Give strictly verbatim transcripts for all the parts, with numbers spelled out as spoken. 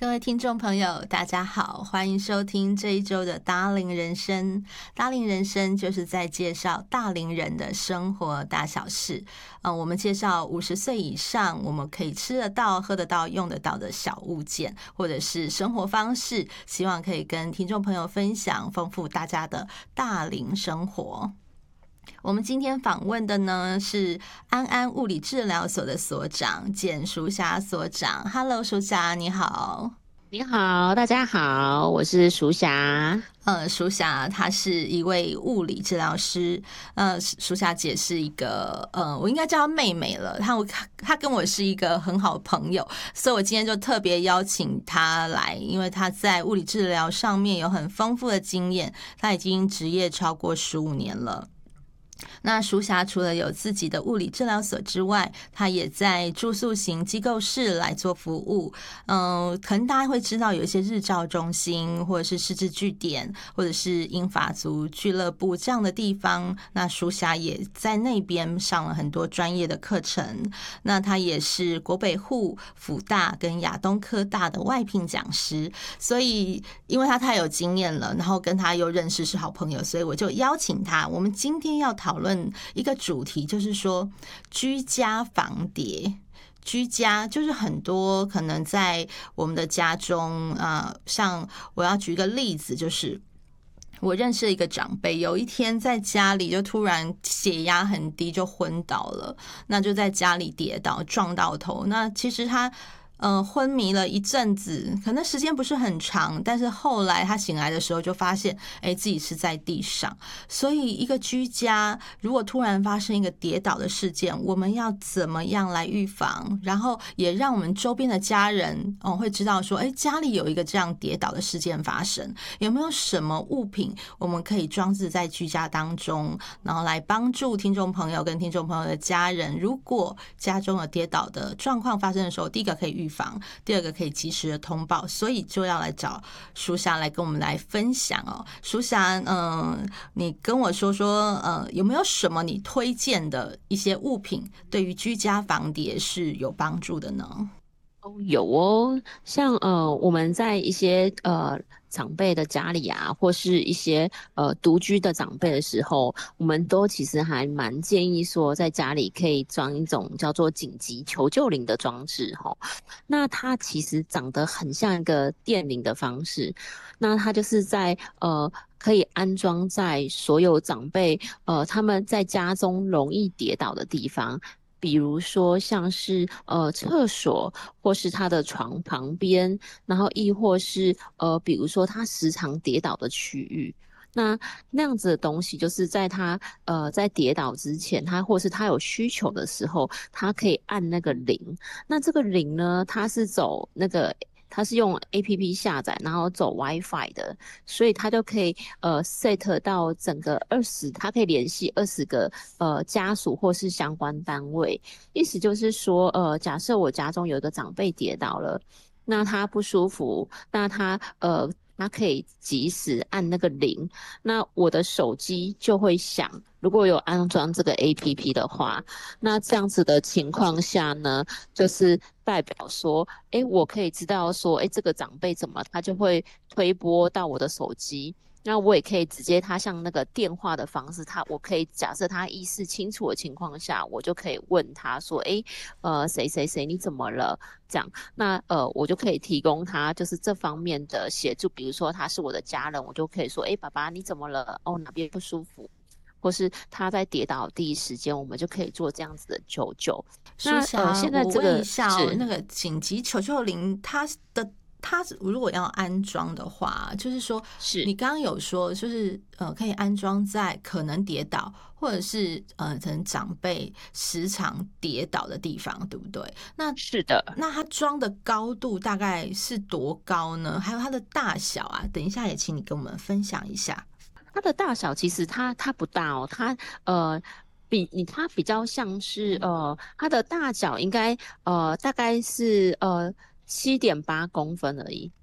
各位听众朋友大家好，欢迎收听这一周的大龄人生。大龄人生就是在介绍大龄人的生活大小事、呃、我们介绍五十岁以上我们可以吃得到喝得到用得到的小物件或者是生活方式，希望可以跟听众朋友分享，丰富大家的大龄生活。我们今天访问的呢是安安物理治疗所的所长简淑霞所长。 Hello 淑霞你好。 你好，大家好，我是淑霞。 呃，淑霞她是一位物理治疗师。呃，淑霞姐是一个呃，我应该叫她妹妹了。她我她跟我是一个很好的朋友，所以我今天就特别邀请她来，因为她在物理治疗上面有很丰富的经验，她已经职业超过十五年了。那淑霞除了有自己的物理治疗所之外，她也在住宿型机构室来做服务。嗯，可能大家会知道有一些日照中心，或者是失智据点，或者是英法族俱乐部这样的地方。那淑霞也在那边上了很多专业的课程。那她也是国北护、辅大跟亚东科大的外聘讲师。所以，因为她太有经验了，然后跟她又认识是好朋友，所以我就邀请她。我们今天要讨论一个主题，就是说居家防谍。居家就是很多可能在我们的家中啊、呃，像我要举一个例子，就是我认识一个长辈，有一天在家里就突然血压很低，就昏倒了。那就在家里跌倒撞到头，那其实他呃，昏迷了一阵子，可能时间不是很长，但是后来他醒来的时候就发现，哎，自己是在地上。所以，一个居家如果突然发生一个跌倒的事件，我们要怎么样来预防？然后也让我们周边的家人哦会知道说，哎，家里有一个这样跌倒的事件发生，有没有什么物品我们可以装置在居家当中，然后来帮助听众朋友跟听众朋友的家人，如果家中有跌倒的状况发生的时候，第一个可以预防。第二个可以及时的通报，所以就要来找淑霞来跟我们来分享哦。淑霞，嗯，你跟我说说，呃，有没有什么你推荐的一些物品，对于居家防谍是有帮助的呢？ 哦，有哦，像呃，我们在一些呃长辈的家里啊，或是一些呃独居的长辈的时候，我们都其实还蛮建议说，在家里可以装一种叫做紧急求救铃的装置哈。那它其实长得很像一个电铃的方式，那它就是在呃。可以安装在所有长辈呃他们在家中容易跌倒的地方，比如说像是呃厕所，或是他的床旁边，然后亦或是呃比如说他时常跌倒的区域。那那样子的东西，就是在他呃在跌倒之前，他或是他有需求的时候，他可以按那个铃。那这个铃呢，它是走那个它是用 A P P 下载，然后走 WiFi 的，所以它就可以呃 set 到整个二十，它可以联系二十个呃家属或是相关单位。意思就是说，呃，假设我家中有一个长辈跌倒了，那他不舒服，那他呃。他可以及时按那个铃，那我的手机就会响。如果有安装这个 A P P 的话，那这样子的情况下呢，就是代表说，诶，我可以知道说，诶，这个长辈怎么，他就会推播到我的手机。那我也可以直接，他像那个电话的方式，他我可以假设他意识清楚的情况下，我就可以问他说，诶，呃，谁谁谁你怎么了？这样，那呃，我就可以提供他就是这方面的协助，比如说他是我的家人，我就可以说，诶，爸爸你怎么了？哦，哪边不舒服？或是他在跌倒第一时间，我们就可以做这样子的求救。那呃， 淑霞， 现在我问一这个下哦，那是个紧急求救铃，它的它如果要安装的话，就是说， 是你刚刚有说，就是呃，可以安装在可能跌倒，或者是呃，可能长辈时常跌倒的地方，对不对？那是的， 那它装的高度大概是多高呢？还有它的大小啊，等一下也请你跟我们分享一下。 它的大小其实它它不大哦，它呃。比你它比较像是呃，它的大小应该呃大概是呃七点八公分而已。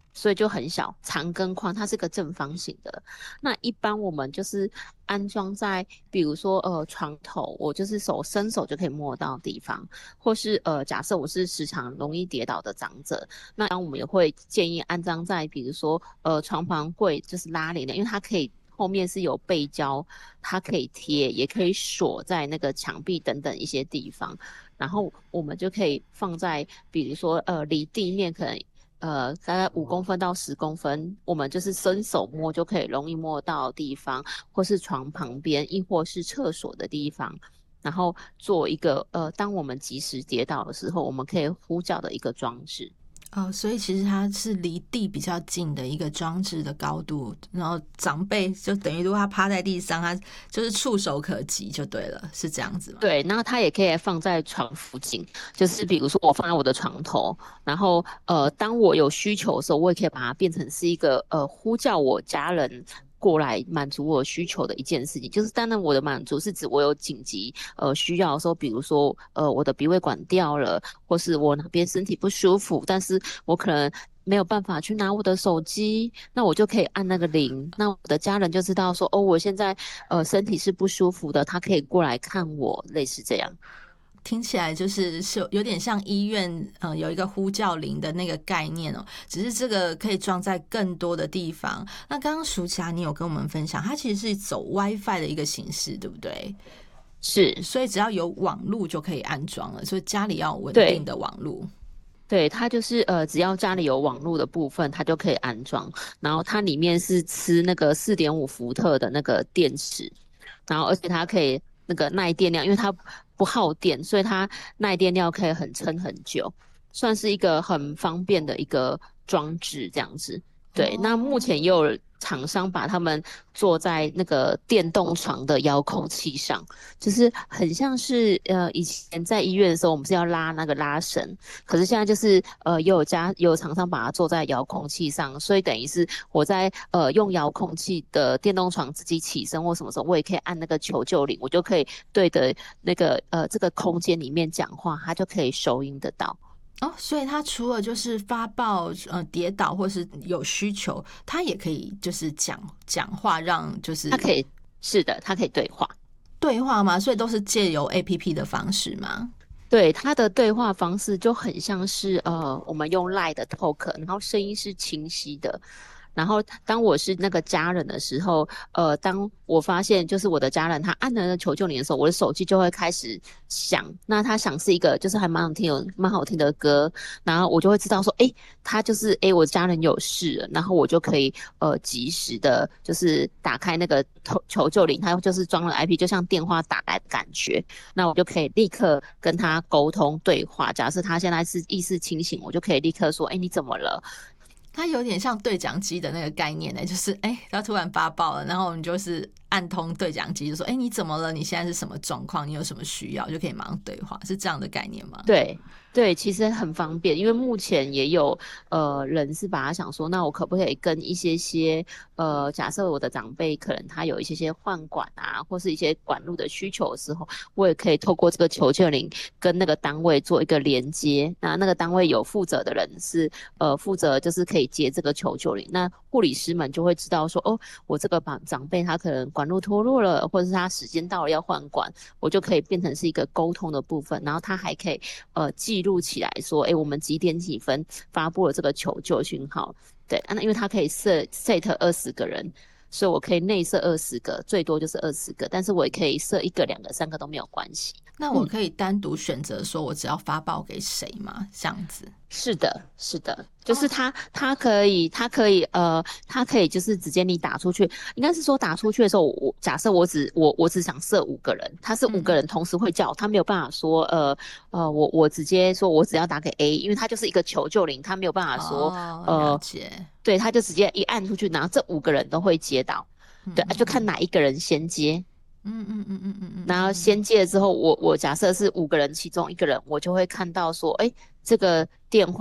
所以就很小，长跟宽，它是个正方形的。那一般我们就是安装在，比如说呃床头，我就是手伸手就可以摸到的地方，或是呃假设我是时常容易跌倒的长者，那我们也会建议安装在，比如说呃床旁柜，就是拉帘的，因为它可以。后面是有背胶，它可以贴，也可以锁在那个墙壁等等一些地方。然后我们就可以放在，比如说呃离地面可能呃大概五公分到十公分，我们就是伸手摸就可以容易摸到的地方，或是床旁边，亦或是厕所的地方。然后做一个呃，当我们及时跌倒的时候，我们可以呼叫的一个装置。 哦，所以其实它是离地比较近的一个装置的高度，然后长辈就等于如果他趴在地上，他就是触手可及就对了，是这样子吗？ 对，然后它也可以放在床附近，就是比如说我放在我的床头，然后呃，当我有需求的时候，我也可以把它变成是一个呃呼叫我家人过来满足我需求的一件事情。就是当然我的满足是指我有紧急呃需要的时候，比如说呃我的鼻胃管掉了，或是我哪边身体不舒服，但是我可能没有办法去拿我的手机，那我就可以按那个铃，那我的家人就知道说，哦，我现在呃身体是不舒服的，他可以过来看我，类似这样。 听起来就是是有点像医院，呃，有一个呼叫铃的那个概念哦，只是这个可以装在更多的地方。那刚刚舒淇你有跟我们分享，它其实是走 WiFi 的一个形式，对不对？ 是， 所以只要有网路就可以安装了，所以家里要有稳定的网路。 对，它就是呃，只要家里有网络的部分，它就可以安装。然后它里面是吃那个四点五伏特的那个电池，然后而且它可以那个耐电量，因为它不耗电，所以它耐电量可以很撑很久，算是一个很方便的一个装置这样子。对，那目哦， 前也有厂商把他们做在那个电动床的遥控器上，就是很像是呃以前在医院的时候，我们是要拉那个拉绳，可是现在就是呃也有家也有厂商把它做在遥控器上，所以等于是我在呃用遥控器的电动床自己起身或什么时候，我也可以按那个求救铃，我就可以对着那个呃这个空间里面讲话，它就可以收音得到。 哦，所以他除了就是发报呃跌倒或是有需求，他也可以就是讲讲话，让就是它可以，是的，它可以对话。 对话吗？所以都是借由 A P P 的方式吗？ 对，它的对话方式就很像是呃，我们用 Line 的 Talk，然后声音是清晰的。然后当我是那个家人的时候，呃，当我发现就是我的家人他按了那求救铃的时候，我的手机就会开始响。那他响是一个就是还蛮好听有蛮好听的歌，然后我就会知道说，诶，他就是诶，我家人有事了，然后我就可以呃及时的，就是打开那个求求救铃，它就是装了 I P，就像电话打来的感觉。那我就可以立刻跟他沟通对话。假设他现在是意识清醒，我就可以立刻说：“哎，你怎么了？” 它有点像对讲机的那个概念呢，就是哎，他突然发报了，然后我们就是按通对讲机，就说：“哎，你怎么了？你现在是什么状况？你有什么需要？”就可以马上对话，是这样的概念吗？ 对对，其实很方便，因为目前也有呃人是把他想说，那我可不可以跟一些些呃，假设我的长辈可能他有一些些换管啊，或是一些管路的需求的时候，我也可以透过这个求救铃跟那个单位做一个连接。那那个单位有负责的人是呃负责就是可以接这个求救铃，那护理师们就会知道说，哦，我这个长长辈他可能管路脱落了，或者是他时间到了要换管，我就可以变成是一个沟通的部分，然后他还可以呃记录起来说，哎，我们几点几分发布了这个求救讯号。对，啊那因为它可以设 set 二十个人，所以我可以内设二十个，最多就是二十个，但是我也可以设一个、两个、三个都没有关系。 那我可以单独选择说我只要发报给谁吗？这样子。 是的，是的，就是他，他可以，他可以，呃，他可以就是直接你打出去，应该是说打出去的时候，我假设我只我我只想设五个人，他是五个人同时会叫，他没有办法说，呃呃，我我直接说我只要打给 A，因为他就是一个求救铃，他没有办法说， 哦，了呃， 解。 对，他就直接一按出去，然后这五个人都会接到，对，就看哪一个人先接。 嗯嗯嗯嗯嗯嗯， 然后先接了之后，我我假设是五个人，其中一个人，我就会看到说，哎，这个电话。